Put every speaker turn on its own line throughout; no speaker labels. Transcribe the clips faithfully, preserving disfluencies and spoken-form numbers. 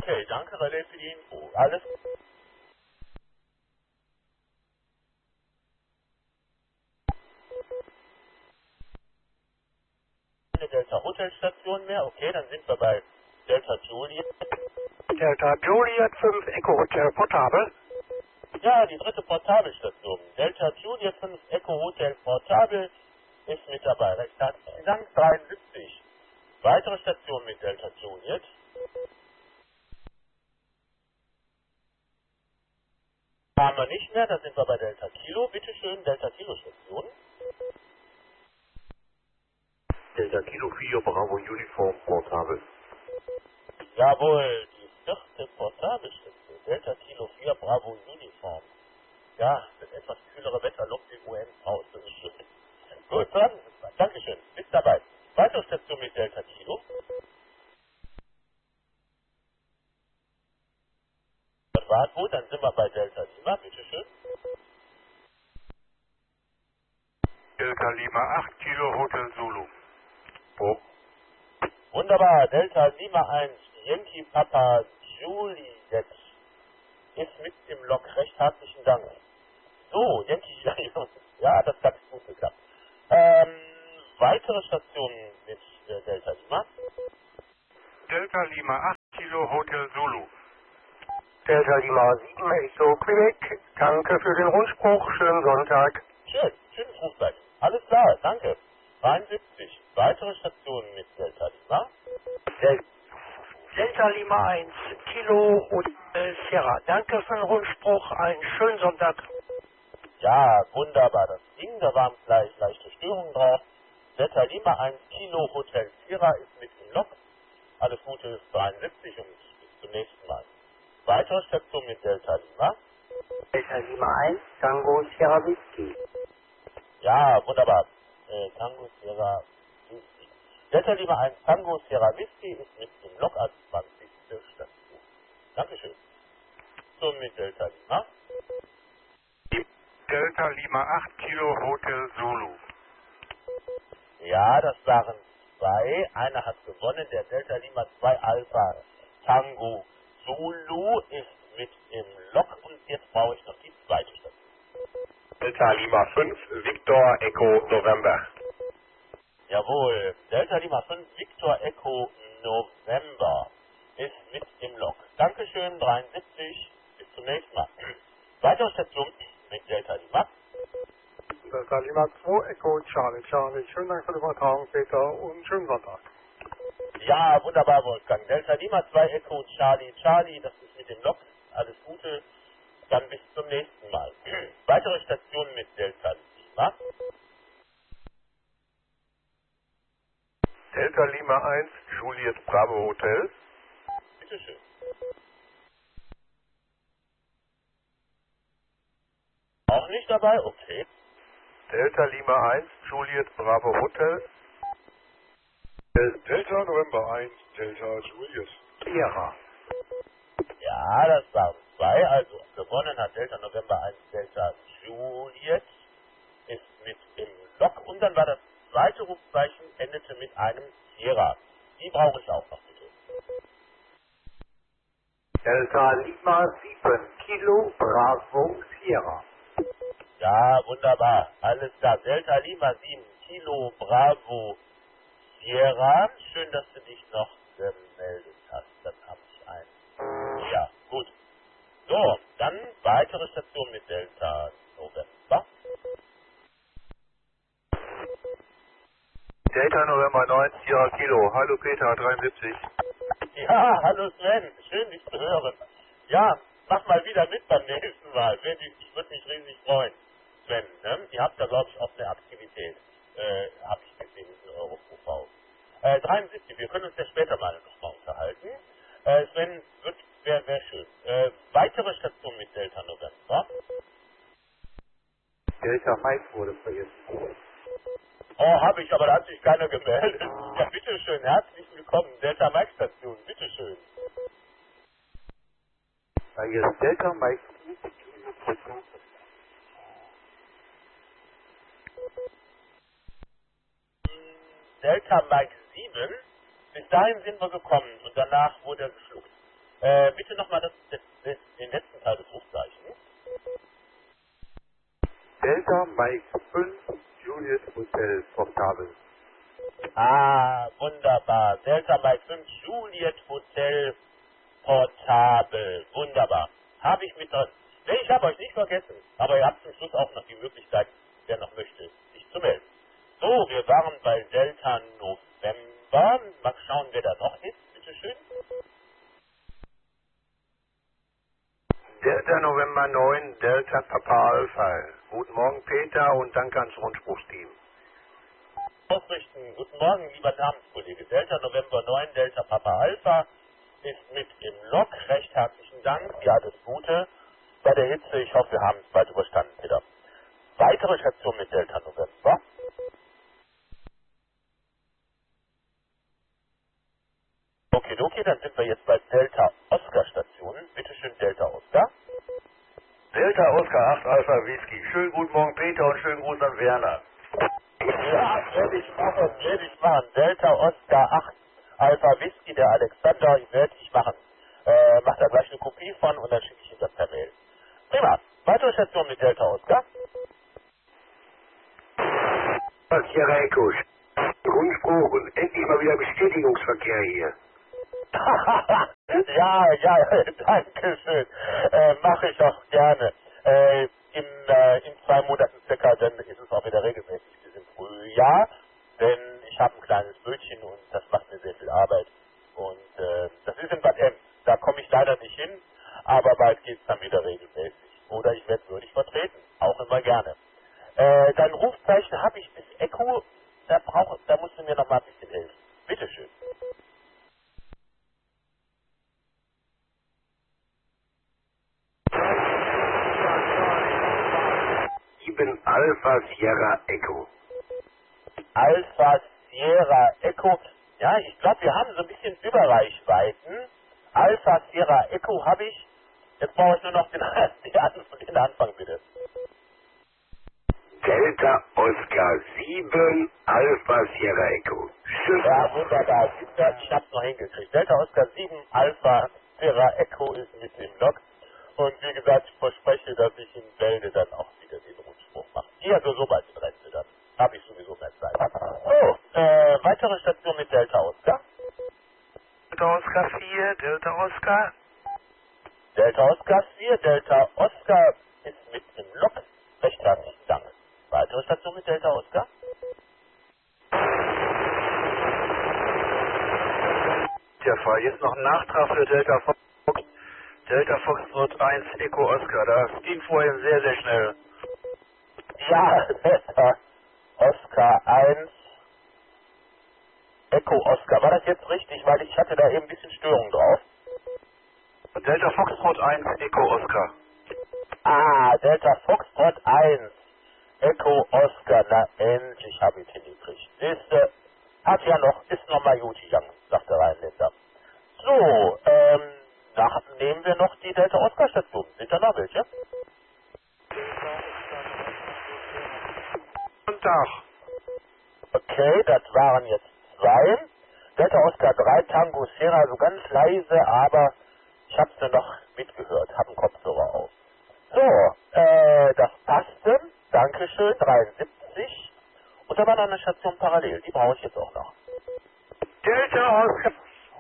Okay, danke Relais für die Info. Alles eine Delta Hotelstation mehr. Okay, dann sind wir bei Delta Juliet.
Delta Juliet fünf Echo Hotel Portable.
Ja, die dritte Portabelstation. Delta Juliet fünf Echo Hotel Portable ist mit dabei. Recht herzlichen Dank. dreiundsiebzig. Weitere Station mit Delta Juliet. Haben wir nicht mehr, da sind wir bei Delta Kilo. Bitte schön, Delta Kilo Station.
Delta Kilo vier Bravo Uniform Portable.
Jawohl, die vierte Portabelstation. Delta Kilo vier Bravo Uniform. Ja, das etwas kühlere Wetter lockt den U N aus. Das ist schön. Gut, dann, Dankeschön. Ist dabei. Weitere Station mit Delta Kilo. Das war gut, dann sind wir bei Delta Lima. Bitteschön.
Delta Lima acht Kilo Hotel Zulu.
Oh.
Wunderbar. Delta Lima eins. Yankee Papa Juliet ist mit im Lok. Recht herzlichen Dank. So, Yankee, ja, das hat gut geklappt. Ähm, weitere Stationen mit äh, Delta Lima.
Delta Lima acht Kilo Hotel Zulu.
Delta Lima sieben Echo Quebec. Danke für den Rundspruch. Schönen Sonntag.
Schön, schönes Rufzeichen. Alles klar, danke. dreiundsiebzig. Weitere Stationen mit Delta Lima.
Del Delta Lima eins Kilo Hotel Sierra. Danke für den Rundspruch. Einen schönen Sonntag.
Ja, wunderbar, das ging. Da waren gleich leichte Störungen drauf. Delta Lima eins Kilo Hotel Sierra ist mit im Lok. Alles Gute ist dreiundsiebzig und bis zum nächsten Mal. Weitere Station mit Delta Lima.
Delta Lima eins Tango Sierra Whisky.
Ja, wunderbar. Äh, Tango Sierra Whisky. Delta Lima eins Tango Sierra Whisky ist mit im Lok als zwanzigste Station. Dankeschön. So mit Delta Lima.
Delta Lima acht Kilo Hotel Zulu.
Ja, das waren zwei. Einer hat gewonnen, der Delta Lima zwei Alpha Tango Zulu ist mit im Lok und jetzt brauche ich noch die zweite Station.
Delta Lima fünf Victor Echo November.
Jawohl, Delta Lima fünf Victor Echo November ist mit im Lok. Dankeschön, dreiundsiebzig, bis zum nächsten Mal. Weitere Station mit Delta Lima.
Delta Lima zwei Echo Charlie Charlie. Schönen Dank für die Übertragung, Peter, und schönen Sonntag.
Ja, wunderbar, Wolfgang. Delta Lima zwei Echo Charlie Charlie, das ist mit dem Lok. Alles Gute, dann bis zum nächsten Mal. Weitere Stationen mit Delta Lima.
Delta Lima eins Juliet Bravo Hotel.
Bitteschön. Auch nicht dabei? Okay.
Delta Lima eins Juliet Bravo Hotel.
Delta November eins Delta Juliet.
Sierra.
Ja, das waren zwei. Also gewonnen hat Delta November eins Delta Juliet. Ist mit im Lok. Und dann war das zweite Rufzeichen, endete mit einem Sierra. Die brauche ich auch noch, bitte.
Delta Lima sieben Kilo Bravo Sierra.
Ja, wunderbar. Alles klar. Delta Lima sieben Kilo Bravo Sierra. Schön, dass du dich noch gemeldet hast. Dann habe ich einen. Ja, gut. So, dann weitere Station mit Delta November.
Delta November neun Sierra Kilo. Hallo Peter, dreiundsiebzig.
Ja, hallo Sven. Schön, dich zu hören. Ja, mach mal wieder mit beim nächsten Mal. Ich würde mich riesig freuen. Sven, ne? Ihr habt da, glaube ich, auch eine Aktivität. Äh, habe ich gesehen in Euro Pro V. Äh, dreiundsiebzig, wir können uns ja später mal nochmal unterhalten. Äh, Sven, wäre wär schön. Äh, weitere Station mit Delta November.
Delta Mike wurde vergessen.
Oh, habe ich, aber da hat sich keiner gemeldet. Ja, bitteschön, herzlich willkommen. Delta Mike Station, bitteschön.
Da hier ist Delta Mike.
Delta Mike sieben, bis dahin sind wir gekommen und danach wurde er geschluckt. Äh, bitte nochmal das, das, das, den letzten Teil des Rufzeichens.
Delta Mike fünf Juliet Hotel Portable.
Ah, wunderbar. Delta Mike fünf Juliet Hotel Portable. Wunderbar. Habe ich mit drin. Nee, ich habe euch nicht vergessen. Aber ihr habt zum Schluss auch noch die Möglichkeit, wer noch möchte, sich zu melden. So, wir waren bei Delta November. Mal schauen, wer da noch ist. Bitteschön.
Delta November neun, Delta Papa Alpha. Guten Morgen, Peter, und danke ans Rundspruchsteam.
Ausrichten. Guten Morgen, lieber Namenskollege. Delta November neun, Delta Papa Alpha ist mit im Log. Recht herzlichen Dank. Ja, alles Gute bei der Hitze. Ich hoffe, wir haben es bald überstanden, Peter. Weitere Station mit Delta November. Okay, okay, dann sind wir jetzt bei Delta Oscar Stationen. Bitteschön, Delta Oscar.
Delta Oscar acht Alpha Whisky. Schönen guten Morgen, Peter, und schönen Gruß an Werner.
Ja, werde ich machen, werde ich machen. Delta Oscar acht Alpha Whisky, der Alexander, werde ich machen. Äh, macht da gleich eine Kopie von und dann schicke ich Ihnen das per Mail. Prima. Weitere Station mit Delta Oscar.
Sierra Echo. Rundspruch und endlich mal wieder Bestätigungsverkehr hier.
ja, ja, danke schön. Äh, Mache ich auch gerne. Äh, in, äh, in zwei Monaten circa, dann ist es auch wieder regelmäßig bis im Frühjahr, denn ich habe ein kleines Bötchen und das macht mir sehr viel Arbeit. Und äh, das ist in Bad Ems. Da komme ich leider nicht hin, aber bald geht es dann wieder regelmäßig. Oder ich werde würdig vertreten, auch immer gerne. Äh, dein Rufzeichen habe ich bis Echo, da, brauch, da musst du mir noch mal ein bisschen helfen. Bitteschön.
sieben Alpha Sierra Echo.
Alpha Sierra Echo. Ja, ich glaube, wir haben so ein bisschen Überreichweiten. Alpha Sierra Echo habe ich. Jetzt brauche ich nur noch den, den, Anfang, den Anfang, bitte.
Delta Oscar sieben Alpha Sierra Echo. Tschüss.
Ja, wunderbar. Ich habe es noch hingekriegt. Delta Oscar sieben Alpha Sierra Echo ist mit im Log. Und wie gesagt, ich verspreche, dass ich in Bälde dann auch wieder den Rundspruch mache. Die also so bald in Rente dann. Habe ich sowieso mehr Zeit. So, äh, weitere Station mit Delta Oscar.
Delta Oscar vier, Delta Oscar.
Delta Oscar vier, Delta Oscar ist mit im Log. Recht herzlichen Dank. Weitere Station mit Delta Oscar.
Der Fall. Jetzt noch ein Nachtrag für Delta Fox. Delta Foxtrot eins Echo Oscar. Das ging vorhin sehr, sehr schnell.
Ja, Delta Oscar eins Echo Oscar. War das jetzt richtig? Weil ich hatte da eben ein bisschen Störung drauf.
Delta Foxtrot eins Echo Oscar.
Ah, Delta Foxtrot eins Echo Oscar. Na, endlich habe ich es hingekriegt. Siehste, hat ja noch, ist noch mal gut gegangen, sagt der Rheinländer. So, ähm, da nehmen wir noch die Delta Oscar Station. Sind da noch welche?
Guten Tag.
Okay, das waren jetzt zwei. Delta Oscar drei Tango Sierra, so ganz leise, aber ich habe es nur noch mitgehört, habe einen Kopfhörer auf. So, äh, das passte. Dankeschön, dreiundsiebzig. Und da war noch eine Station parallel, die brauche ich jetzt auch noch.
Delta Oscar.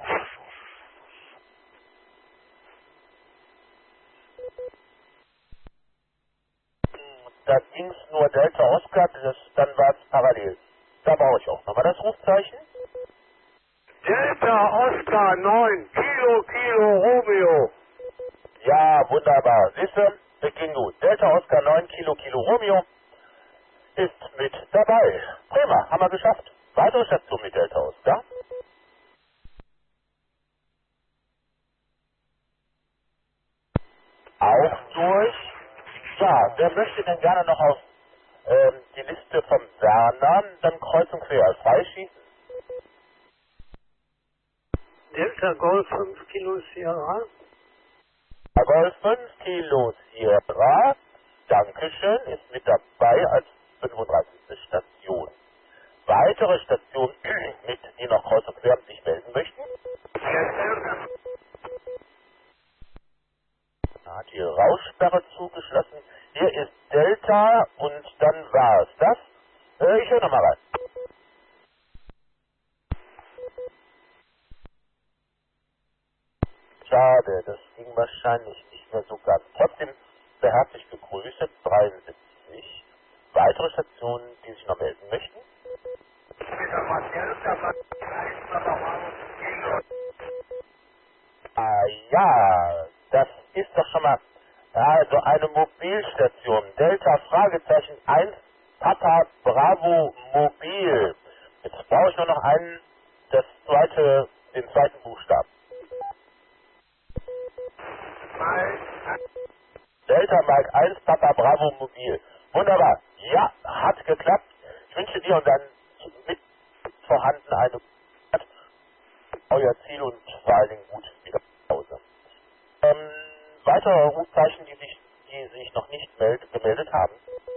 Da ging es nur Delta Oscar, das, dann war es parallel. Da brauche ich auch nochmal das Rufzeichen.
Delta Oscar neun Kilo Kilo Romeo.
Ja, wunderbar. Siehste, das ging gut. Delta Oscar neun Kilo Kilo Romeo ist mit dabei. Prima, haben wir geschafft. Weitere Station mit Delta Oscar. Auch durch. Ja, wer möchte denn gerne noch auf ähm, die Liste von Werner dann kreuz und quer freischießen?
Delta Golf fünf Kilo Sierra.
Golf fünf Kilo Sierra, Dankeschön, ist mit dabei als fünfunddreißigste Station. Weitere Stationen, mit die noch kreuz und quer sich melden möchten? Absperre zugeschlossen. Hier ist Delta und dann war es das. Äh, ich höre nochmal rein. Schade, das ging wahrscheinlich nicht mehr so ganz. Trotzdem sehr herzlich gegrüßt, dreiundsiebzig. Weitere Stationen, die sich noch melden möchten? Ah ja, das ist doch schon mal also eine Mobilstation. Delta Fragezeichen eins Papa Bravo Mobil. Jetzt brauche ich nur noch einen, das zweite, den zweiten Buchstaben. Delta Mike eins Papa Bravo Mobil. Wunderbar. Ja, hat geklappt. Ich wünsche dir und dann mit vorhanden eine euer Ziel und vor allen Dingen gut wieder nach Hause. Ähm, weitere Rufzeichen, die sich, die sich noch nicht meld, gemeldet haben.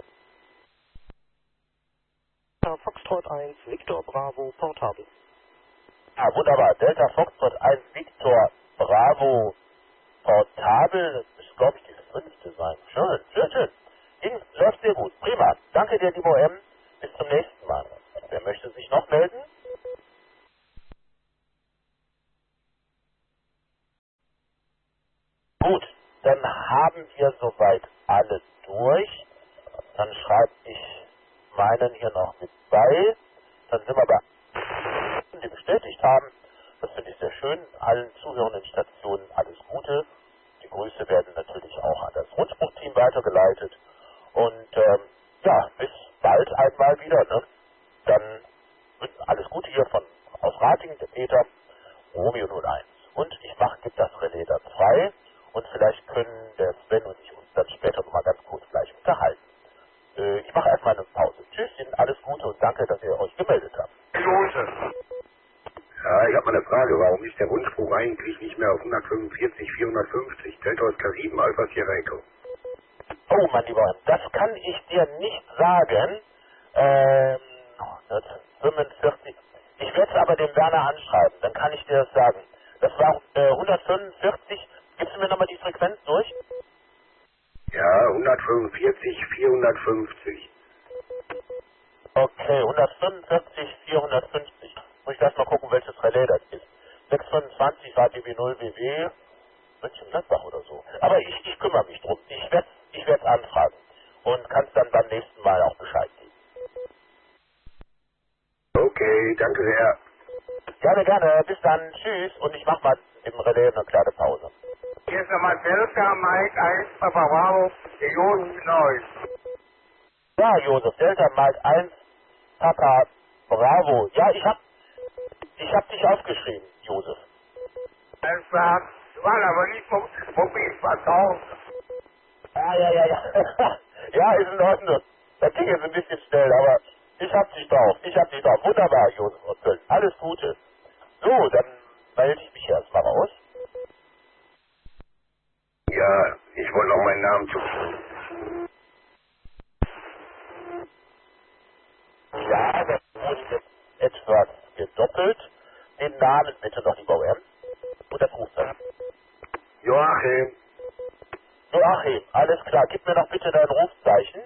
Foxtrot eins, Victor Bravo, Portable.
Ah, wunderbar. Delta Foxtrot eins, Victor Bravo, Portable. Das müsste, glaube ich, die fünfte sein. Schön, schön, schön. Ging, läuft sehr gut. Prima. Danke dir, Timo M. Bis zum nächsten Mal. Wer möchte sich noch melden? Gut, dann haben wir soweit alle durch. Dann schreibe ich meinen hier noch mit bei. Dann sind wir bei die bestätigt haben. Das finde ich sehr schön. Allen zuhörenden Stationen alles Gute. Die Grüße werden natürlich auch an das Rundspruchteam weitergeleitet. Und ähm, ja, bis bald einmal wieder. Ne? Dann alles Gute hier von aus Ratingen, der Peter, Romeo null eins. Und ich mache, gebe das Relais dann frei. Und vielleicht können der Sven und ich uns dann später nochmal ganz kurz gleich unterhalten. Äh, ich mache erstmal eine Pause. Tschüss, Ihnen alles Gute und danke, dass ihr euch gemeldet habt.
Ja, ich habe mal eine Frage. Warum ist der Rundspruch eigentlich nicht mehr auf hundertfünfundvierzig, vierhundertfünfzig? Delta Oscar sieben, Alpha Sierra Echo.
Oh, mein Lieber, das kann ich dir nicht sagen. Ähm, hundertfünfundvierzig. Ich werde es aber dem Werner anschreiben, dann kann ich dir das sagen. Das war äh, hundertfünfundvierzig. Gibst du mir nochmal die Frequenz durch?
Ja, hundertfünfundvierzig, vierhundertfünfzig.
Okay, hundertfünfundvierzig, vierhundertfünfzig. Muss ich erst mal gucken, welches Relais das ist. sechshundertfünfundzwanzig war D B null W W, Mönchengladbach oder so. Aber ich, ich kümmere mich drum. Ich werde ich werde anfragen und kann es dann beim nächsten Mal auch Bescheid geben.
Okay, danke sehr.
Gerne, gerne. Bis dann. Tschüss. Und ich mache mal im Relais eine kleine Pause.
Hier ist nochmal Delta Mike eins Papa Bravo, der Josef Neuss.
Ja, Josef, Delta Mike eins, Papa Bravo. Ja, ich hab, ich hab dich aufgeschrieben, Josef.
Alles klar, du warst aber nicht mo- mobil verkauft.
Ja, ja, ja, ja. Ja, ist in Ordnung. Das ging jetzt ein bisschen schnell, aber ich hab dich drauf. Ich hab dich drauf. Wunderbar, Josef aus Köln. Alles Gute. So, dann melde ich mich erstmal raus.
Ja, ich wollte noch meinen Namen zu.
Ja, das wurde jetzt etwas gedoppelt. Den Namen bitte noch, lieber O M. Und das Rufzeichen.
Joachim.
Joachim, alles klar. Gib mir noch bitte dein Rufzeichen.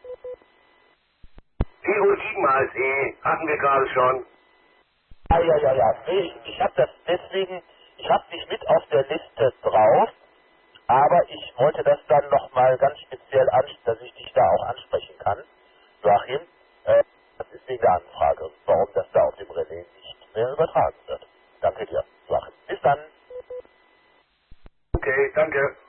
P O sieben als E, hatten wir gerade schon.
Ah, ja, ja, ja. Nee, ich, ich habe das deswegen, ich habe dich mit auf der Liste drauf, aber ich wollte das dann nochmal ganz speziell an, dass ich dich da auch ansprechen kann. Joachim, äh, das ist wegen der Anfrage, warum das da auf dem Relais nicht mehr übertragen wird. Danke dir, Joachim. Bis dann.
Okay, danke.